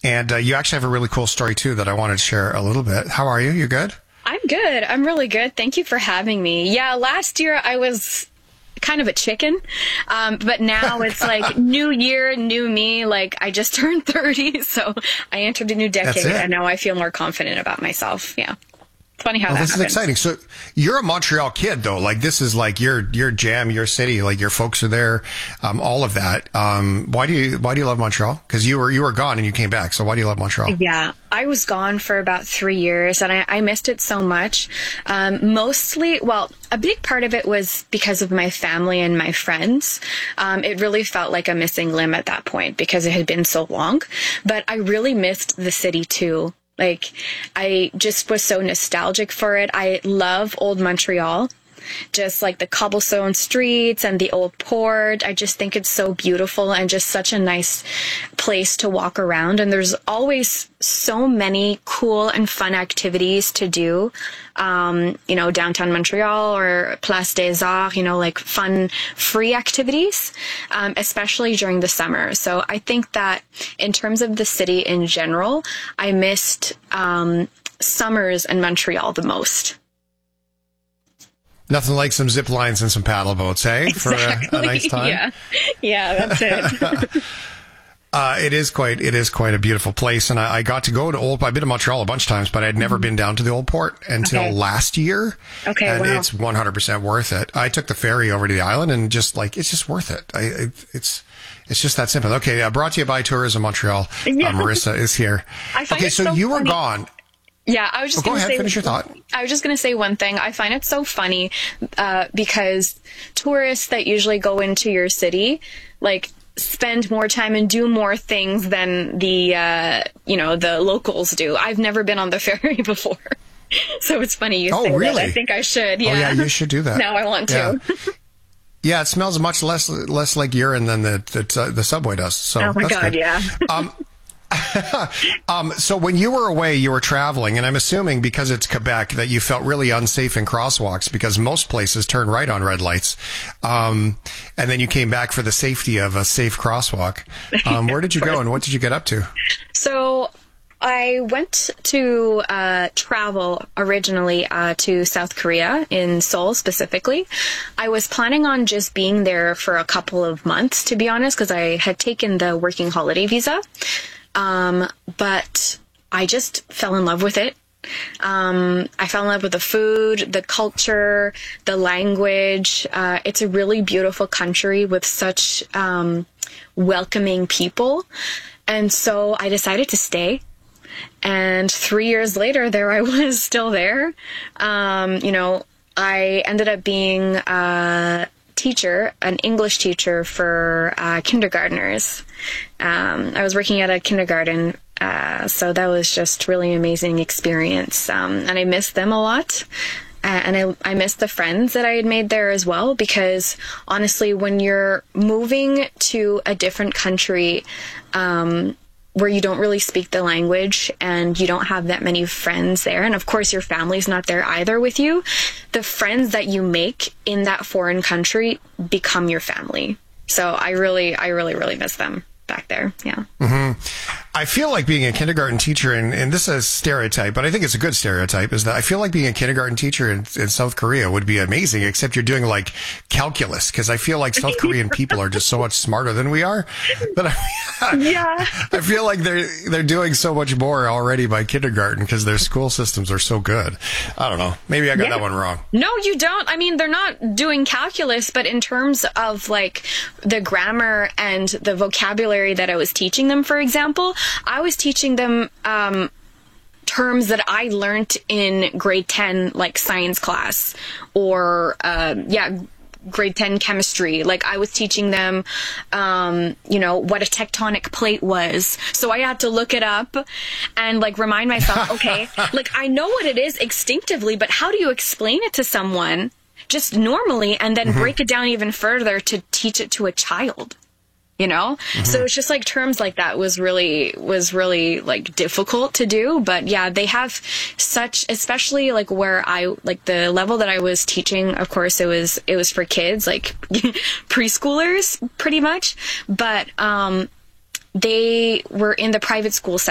And you actually have a really cool story, too, that I wanted to share a little bit. How are you? You good? I'm good. I'm really good. Thank you for having me. Yeah, last year I was kind of a chicken, but now it's like new year, new me. Like I just turned 30, so I entered a new decade, and now I feel more confident about myself. Yeah. Funny how that this happens. is exciting. So you're a Montreal kid, though. Like this is like your jam, your city. Like your folks are there, all of that. Why do you love Montreal? Because you were gone and you came back. So why do you love Montreal? Yeah, I was gone for about 3 years, and I missed it so much. Mostly, well, a big part of it was because of my family and my friends. It really felt like a missing limb at that point because it had been so long. But I really missed the city too. Like, I just was so nostalgic for it. I love old Montreal, just like the cobblestone streets and the old port. I just think it's so beautiful and just such a nice place to walk around. And there's always so many cool and fun activities to do. Downtown Montreal or Place des Arts, like fun, free activities, especially during the summer. So I think that in terms of the city in general, I missed summers in Montreal the most. Nothing like some zip lines and some paddle boats, hey? Exactly. For a nice time. Yeah, that's it. It is quite a beautiful place, and I got to go to I've been to Montreal a bunch of times, but I'd never been down to the Old Port until last year. Okay, and wow. It's 100% worth it. I took the ferry over to the island, and just like it's just worth it. It's just that simple. Okay, brought to you by Tourism Montreal. Yeah. Marissa is here. Okay, so you were gone. Yeah, I was just going to say. Finish your thought. I was just going to say one thing. I find it so funny because tourists that usually go into your city, like, spend more time and do more things than the locals do. I've never been on the ferry before. So it's funny you say really? that. I think I should. Yeah. Oh, yeah, you should do that. Now I want to. Yeah, it smells much less like urine than the subway does. So oh my that's God, good. yeah. So when you were away, you were traveling, and I'm assuming because it's Quebec that you felt really unsafe in crosswalks because most places turn right on red lights. And then you came back for the safety of a safe crosswalk. Where did you go and what did you get up to? So I went to travel originally to South Korea, in Seoul specifically. I was planning on just being there for a couple of months, to be honest, because I had taken the working holiday visa. But I just fell in love with it. I fell in love with the food, the culture, the language. It's a really beautiful country with such welcoming people. And so I decided to stay. And 3 years later, there I was, still there. I ended up being an English teacher for kindergartners. I was working at a kindergarten, so that was just really amazing experience. And I missed them a lot. And I missed the friends that I had made there as well, because honestly, when you're moving to a different country, where you don't really speak the language and you don't have that many friends there, and of course your family's not there either with you, the friends that you make in that foreign country become your family. So I really, really miss them back there. Yeah. Mm-hmm. I feel like being a kindergarten teacher, and this is a stereotype, but I think it's a good stereotype, is that I feel like being a kindergarten teacher in South Korea would be amazing, except you're doing like calculus, because I feel like South Korean people are just so much smarter than we are. But I feel like they're doing so much more already by kindergarten because their school systems are so good. I don't know. Maybe I got that one wrong. No, you don't. I mean, they're not doing calculus, but in terms of like the grammar and the vocabulary that I was teaching them, for example, I was teaching them terms that I learned in grade 10, like science class, or grade 10 chemistry. Like I was teaching them, what a tectonic plate was. So I had to look it up and like remind myself, okay, like I know what it is instinctively, but how do you explain it to someone just normally and then break it down even further to teach it to a child? So it's just like terms like that was really like difficult to do. But yeah, they have such, especially like where like the level that I was teaching, of course it was for kids, like preschoolers pretty much. But, they were in the private school